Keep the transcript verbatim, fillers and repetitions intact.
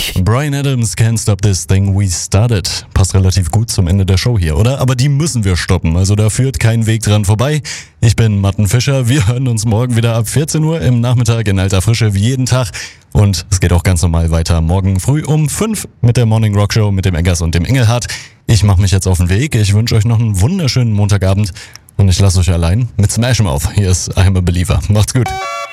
Bryan Adams, Can't Stop This Thing We Started. Passt relativ gut zum Ende der Show hier, oder? Aber die müssen wir stoppen, also da führt kein Weg dran vorbei. Ich bin Matten Fischer, wir hören uns morgen wieder ab vierzehn Uhr im Nachmittag in alter Frische wie jeden Tag. Und es geht auch ganz normal weiter morgen früh um fünf mit der Morning Rock Show mit dem Eggers und dem Engelhardt. Ich mache mich jetzt auf den Weg, ich wünsche euch noch einen wunderschönen Montagabend und ich lasse euch allein mit Smash 'em auf. Hier ist I'm a Believer. Macht's gut.